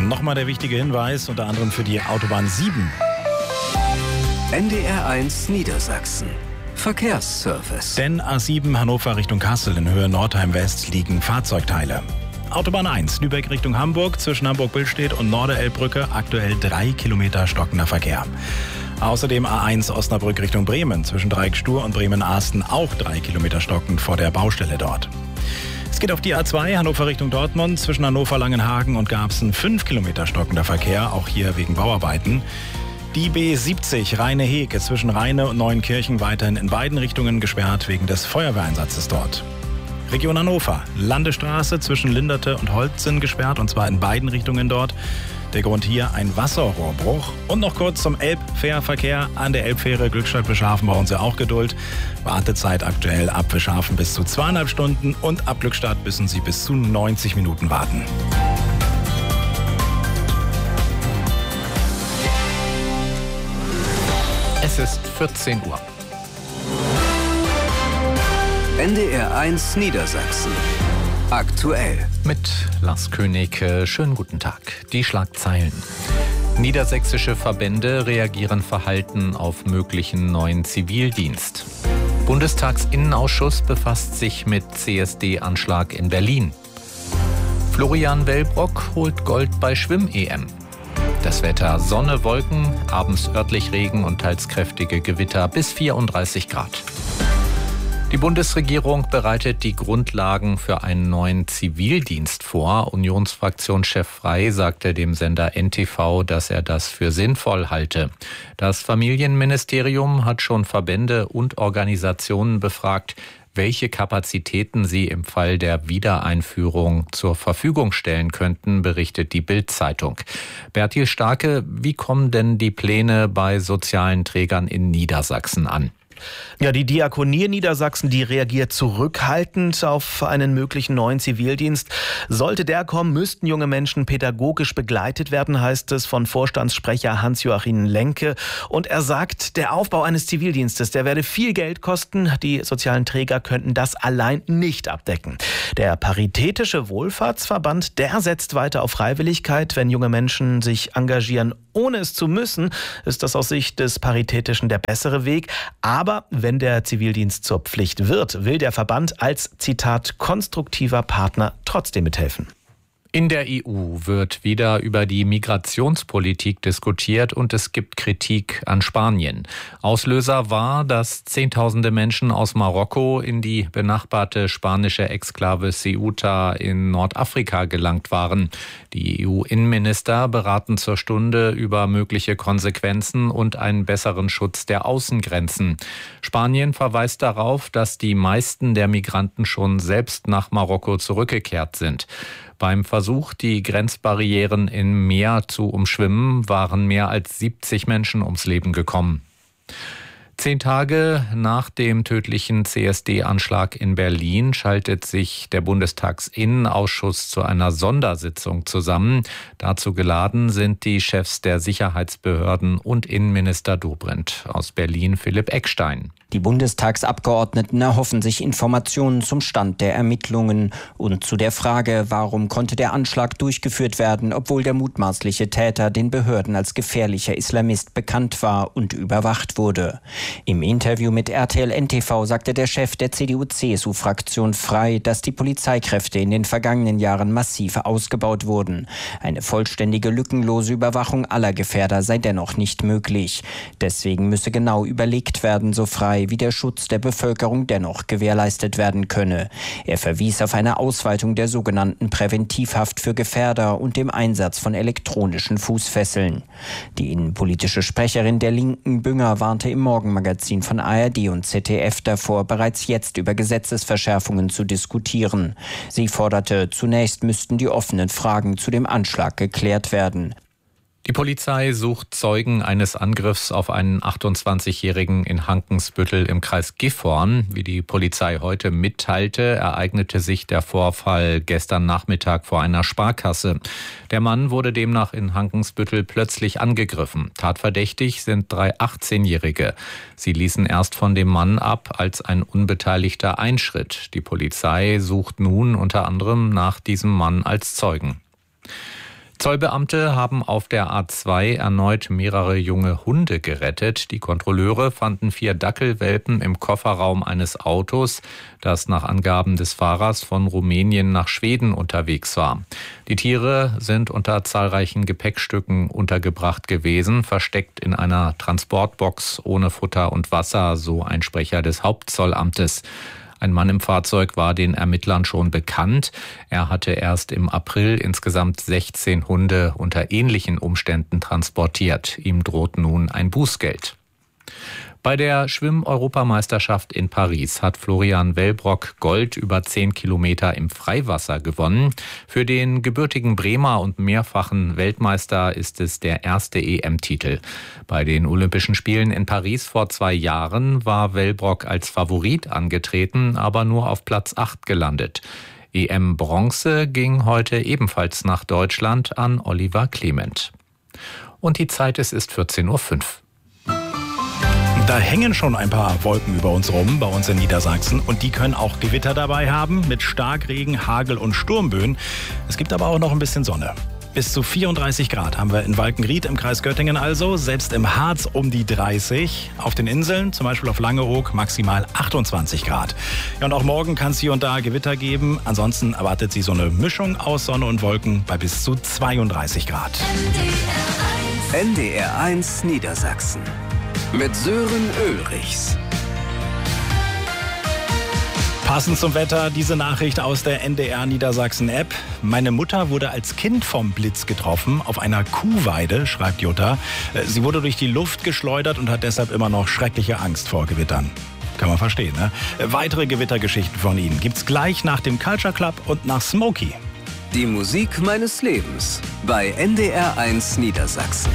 Nochmal der wichtige Hinweis, unter anderem für die Autobahn 7. NDR1 Niedersachsen. Verkehrsservice. Denn A7 Hannover Richtung Kassel in Höhe Nordheim West liegen Fahrzeugteile. Autobahn 1 Lübeck Richtung Hamburg zwischen Hamburg-Billstedt und Norderelbbrücke aktuell 3 Kilometer stockender Verkehr. Außerdem A1 Osnabrück Richtung Bremen zwischen Dreieck-Stur und Bremen-Ahsten auch 3 Kilometer stockend vor der Baustelle dort. Es geht auf die A2 Hannover Richtung Dortmund zwischen Hannover-Langenhagen und Garbsen 5 Kilometer stockender Verkehr, auch hier wegen Bauarbeiten. Die B70 Rheine-Heke zwischen Rheine und Neuenkirchen weiterhin in beiden Richtungen gesperrt wegen des Feuerwehreinsatzes dort. Region Hannover, Landesstraße zwischen Linderte und Holzen gesperrt und zwar in beiden Richtungen dort. Der Grund hier ein Wasserrohrbruch. Und noch kurz zum Elbfährverkehr. An der Elbfähre Glückstadt-Bischhafen brauchen Sie auch Geduld. Wartezeit aktuell ab Bischhafen bis zu 2,5 Stunden und ab Glückstadt müssen Sie bis zu 90 Minuten warten. Es ist 14 Uhr. NDR1 Niedersachsen. Aktuell. Mit Lars König, schönen guten Tag. Die Schlagzeilen. Niedersächsische Verbände reagieren verhalten auf möglichen neuen Zivildienst. Bundestagsinnenausschuss befasst sich mit CSD-Anschlag in Berlin. Florian Wellbrock holt Gold bei Schwimm-EM. Das Wetter: Sonne, Wolken, abends örtlich Regen und teils kräftige Gewitter bis 34 Grad. Die Bundesregierung bereitet die Grundlagen für einen neuen Zivildienst vor. Unionsfraktionschef Frey sagte dem Sender NTV, dass er das für sinnvoll halte. Das Familienministerium hat schon Verbände und Organisationen befragt, welche Kapazitäten sie im Fall der Wiedereinführung zur Verfügung stellen könnten, berichtet die Bild-Zeitung. Bertil Starke, wie kommen denn die Pläne bei sozialen Trägern in Niedersachsen an? Ja, die Diakonie in Niedersachsen, die reagiert zurückhaltend auf einen möglichen neuen Zivildienst. Sollte der kommen, müssten junge Menschen pädagogisch begleitet werden, heißt es von Vorstandssprecher Hans-Joachim Lenke. Und er sagt, der Aufbau eines Zivildienstes, der werde viel Geld kosten. Die sozialen Träger könnten das allein nicht abdecken. Der Paritätische Wohlfahrtsverband, der setzt weiter auf Freiwilligkeit. Wenn junge Menschen sich engagieren, ohne es zu müssen, ist das aus Sicht des Paritätischen der bessere Weg. Aber wenn der Zivildienst zur Pflicht wird, will der Verband als, Zitat, konstruktiver Partner trotzdem mithelfen. In der EU wird wieder über die Migrationspolitik diskutiert und es gibt Kritik an Spanien. Auslöser war, dass Zehntausende Menschen aus Marokko in die benachbarte spanische Exklave Ceuta in Nordafrika gelangt waren. Die EU-Innenminister beraten zur Stunde über mögliche Konsequenzen und einen besseren Schutz der Außengrenzen. Spanien verweist darauf, dass die meisten der Migranten schon selbst nach Marokko zurückgekehrt sind. Beim Versuch, die Grenzbarrieren im Meer zu umschwimmen, waren mehr als 70 Menschen ums Leben gekommen. 10 Tage nach dem tödlichen CSD-Anschlag in Berlin schaltet sich der Bundestagsinnenausschuss zu einer Sondersitzung zusammen. Dazu geladen sind die Chefs der Sicherheitsbehörden und Innenminister Dobrindt. Aus Berlin Philipp Eckstein. Die Bundestagsabgeordneten erhoffen sich Informationen zum Stand der Ermittlungen und zu der Frage, warum konnte der Anschlag durchgeführt werden, obwohl der mutmaßliche Täter den Behörden als gefährlicher Islamist bekannt war und überwacht wurde. Im Interview mit RTL NTV sagte der Chef der CDU-CSU-Fraktion Frey, dass die Polizeikräfte in den vergangenen Jahren massiv ausgebaut wurden. Eine vollständige, lückenlose Überwachung aller Gefährder sei dennoch nicht möglich. Deswegen müsse genau überlegt werden, so Frey, wie der Schutz der Bevölkerung dennoch gewährleistet werden könne. Er verwies auf eine Ausweitung der sogenannten Präventivhaft für Gefährder und dem Einsatz von elektronischen Fußfesseln. Die innenpolitische Sprecherin der Linken, Bünger, warnte im Morgenmagazin von ARD und ZDF davor, bereits jetzt über Gesetzesverschärfungen zu diskutieren. Sie forderte, zunächst müssten die offenen Fragen zu dem Anschlag geklärt werden. Die Polizei sucht Zeugen eines Angriffs auf einen 28-Jährigen in Hankensbüttel im Kreis Gifhorn. Wie die Polizei heute mitteilte, ereignete sich der Vorfall gestern Nachmittag vor einer Sparkasse. Der Mann wurde demnach in Hankensbüttel plötzlich angegriffen. Tatverdächtig sind 3 18-Jährige. Sie ließen erst von dem Mann ab, als ein Unbeteiligter einschritt. Die Polizei sucht nun unter anderem nach diesem Mann als Zeugen. Zollbeamte haben auf der A2 erneut mehrere junge Hunde gerettet. Die Kontrolleure fanden 4 Dackelwelpen im Kofferraum eines Autos, das nach Angaben des Fahrers von Rumänien nach Schweden unterwegs war. Die Tiere sind unter zahlreichen Gepäckstücken untergebracht gewesen, versteckt in einer Transportbox ohne Futter und Wasser, so ein Sprecher des Hauptzollamtes. Ein Mann im Fahrzeug war den Ermittlern schon bekannt. Er hatte erst im April insgesamt 16 Hunde unter ähnlichen Umständen transportiert. Ihm droht nun ein Bußgeld. Bei der Schwimm-Europameisterschaft in Paris hat Florian Wellbrock Gold über 10 Kilometer im Freiwasser gewonnen. Für den gebürtigen Bremer und mehrfachen Weltmeister ist es der erste EM-Titel. Bei den Olympischen Spielen in Paris vor 2 Jahren war Wellbrock als Favorit angetreten, aber nur auf Platz 8 gelandet. EM-Bronze ging heute ebenfalls nach Deutschland an Oliver Clement. Und die Zeit ist 14:05 Uhr. Da hängen schon ein paar Wolken über uns rum, bei uns in Niedersachsen. Und die können auch Gewitter dabei haben, mit Starkregen, Hagel und Sturmböen. Es gibt aber auch noch ein bisschen Sonne. Bis zu 34 Grad haben wir in Walkenried im Kreis Göttingen also. Selbst im Harz um die 30. Auf den Inseln, zum Beispiel auf Langeoog, maximal 28 Grad. Ja, und auch morgen kann es hier und da Gewitter geben. Ansonsten erwartet sie so eine Mischung aus Sonne und Wolken bei bis zu 32 Grad. NDR1 Niedersachsen. Mit Sören Ulrichs. Passend zum Wetter diese Nachricht aus der NDR Niedersachsen App. Meine Mutter wurde als Kind vom Blitz getroffen auf einer Kuhweide, schreibt Jutta. Sie wurde durch die Luft geschleudert und hat deshalb immer noch schreckliche Angst vor Gewittern. Kann man verstehen, ne? Weitere Gewittergeschichten von Ihnen gibt's gleich nach dem Culture Club und nach Smokey. Die Musik meines Lebens bei NDR1 Niedersachsen.